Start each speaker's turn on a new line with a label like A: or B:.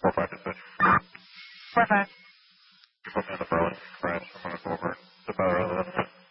A: 4-5 to switch.
B: 4-5.
A: You put me on the Berlin branch. I'm going to go over to Better.